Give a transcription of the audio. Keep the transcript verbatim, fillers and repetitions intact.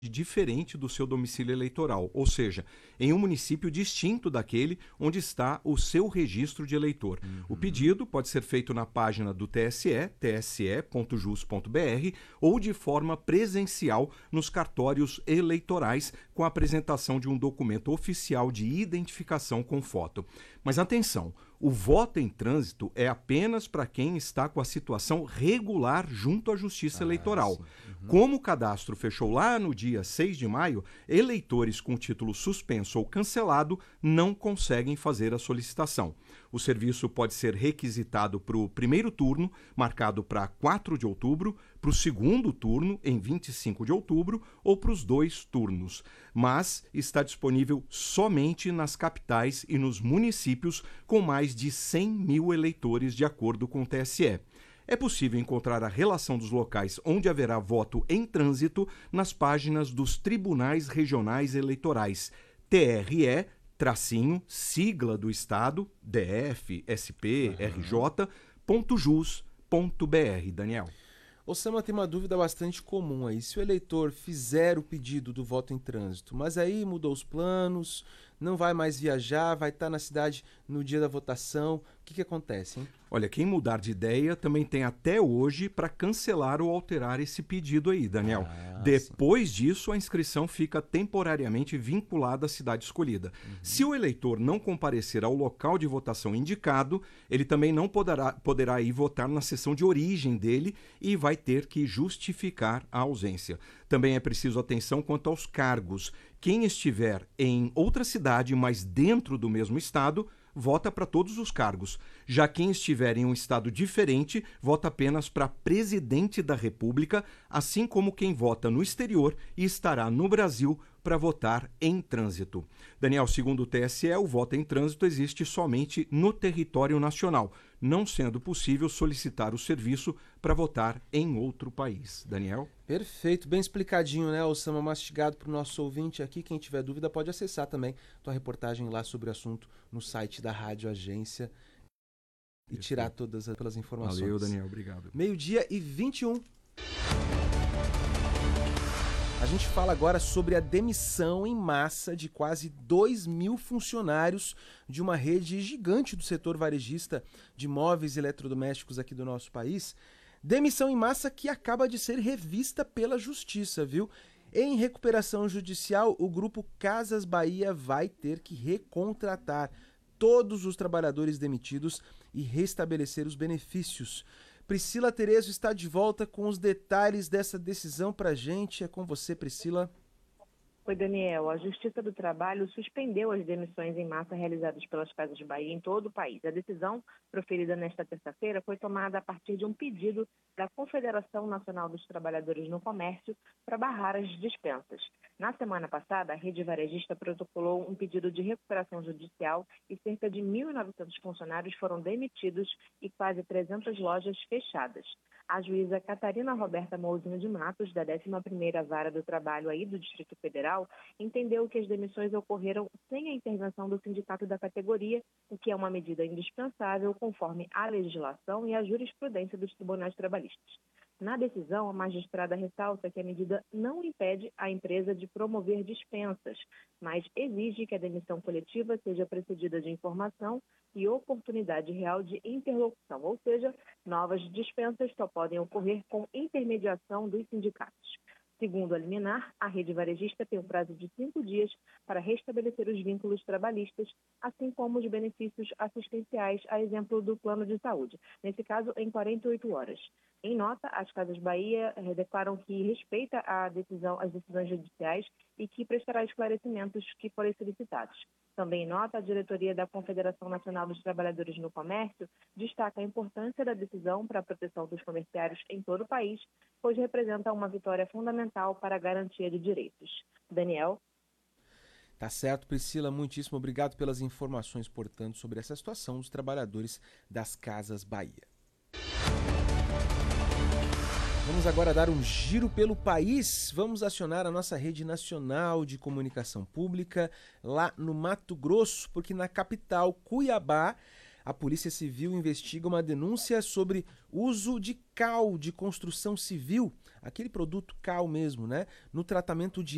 diferente do seu domicílio eleitoral, ou seja, em um município distinto daquele onde está o seu registro de eleitor. Uhum. O pedido pode ser feito na página do T S E, t s e ponto jus ponto b r, ou de forma presencial nos cartórios eleitorais com a apresentação de um documento oficial de identificação com foto. Mas atenção, o voto em trânsito é apenas para quem está com a situação regular junto à Justiça ah, Eleitoral. Uhum. Como o cadastro fechou lá no dia seis de maio, eleitores com título suspenso ou cancelado não conseguem fazer a solicitação. O serviço pode ser requisitado para o primeiro turno, marcado para quatro de outubro, para o segundo turno, em vinte e cinco de outubro, ou para os dois turnos. Mas está disponível somente nas capitais e nos municípios com mais de cem mil eleitores, de acordo com o T S E. É possível encontrar a relação dos locais onde haverá voto em trânsito nas páginas dos Tribunais Regionais Eleitorais, T R E, tracinho, sigla do Estado, D F, S P, uhum. R J, ponto jus ponto b r. Daniel. Osama, tem uma dúvida bastante comum aí. Se o eleitor fizer o pedido do voto em trânsito, mas aí mudou os planos, não vai mais viajar, vai estar na cidade no dia da votação, o que, que acontece, hein? Olha, quem mudar de ideia também tem até hoje para cancelar ou alterar esse pedido aí, Daniel. Ah, Depois sim. disso, a inscrição fica temporariamente vinculada à cidade escolhida. Uhum. Se o eleitor não comparecer ao local de votação indicado, ele também não poderá, poderá ir votar na sessão de origem dele e vai ter que justificar a ausência. Também é preciso atenção quanto aos cargos. Quem estiver em outra cidade, mas dentro do mesmo estado, vota para todos os cargos. Já quem estiver em um estado diferente, vota apenas para presidente da República, assim como quem vota no exterior e estará no Brasil para votar em trânsito. Daniel, segundo o T S E, o voto em trânsito existe somente no território nacional, não sendo possível solicitar o serviço para votar em outro país. Daniel? Perfeito, bem explicadinho, né, Osama? Mastigado para o nosso ouvinte aqui. Quem tiver dúvida pode acessar também tua reportagem lá sobre o assunto no site da Rádio Agência e Perfeito. Tirar todas as informações. Valeu, Daniel, obrigado. Meio-dia e vinte e um. A gente fala agora sobre a demissão em massa de quase dois mil funcionários de uma rede gigante do setor varejista de móveis e eletrodomésticos aqui do nosso país. Demissão em massa que acaba de ser revista pela Justiça, viu? Em recuperação judicial, o grupo Casas Bahia vai ter que recontratar todos os trabalhadores demitidos e restabelecer os benefícios. Priscila Terezo está de volta com os detalhes dessa decisão pra gente. É com você, Priscila. Oi, Daniel. A Justiça do Trabalho suspendeu as demissões em massa realizadas pelas Casas Bahia em todo o país. A decisão, proferida nesta terça-feira, foi tomada a partir de um pedido da Confederação Nacional dos Trabalhadores no Comércio para barrar as dispensas. Na semana passada, a rede varejista protocolou um pedido de recuperação judicial e cerca de mil e novecentos funcionários foram demitidos e quase trezentas lojas fechadas. A juíza Catarina Roberta Mouzinho de Matos, da décima primeira Vara do Trabalho aí do Distrito Federal, entendeu que as demissões ocorreram sem a intervenção do sindicato da categoria, o que é uma medida indispensável conforme a legislação e a jurisprudência dos tribunais trabalhistas. Na decisão, a magistrada ressalta que a medida não impede a empresa de promover dispensas, mas exige que a demissão coletiva seja precedida de informação e oportunidade real de interlocução, ou seja, novas dispensas só podem ocorrer com intermediação dos sindicatos. Segundo a liminar, a rede varejista tem um prazo de cinco dias para restabelecer os vínculos trabalhistas, assim como os benefícios assistenciais, a exemplo do plano de saúde, nesse caso em quarenta e oito horas. Em nota, as Casas Bahia declaram que respeita a decisão, as decisões judiciais e que prestará esclarecimentos que forem solicitados. Também em nota, a diretoria da Confederação Nacional dos Trabalhadores no Comércio destaca a importância da decisão para a proteção dos comerciários em todo o país, pois representa uma vitória fundamental para a garantia de direitos. Daniel? Tá certo, Priscila, muitíssimo obrigado pelas informações, portanto, sobre essa situação dos trabalhadores das Casas Bahia. Vamos agora dar um giro pelo país. Vamos acionar a nossa rede nacional de comunicação pública lá no Mato Grosso, porque na capital, Cuiabá, a Polícia Civil investiga uma denúncia sobre uso de cal de construção civil, aquele produto cal mesmo, né, no tratamento de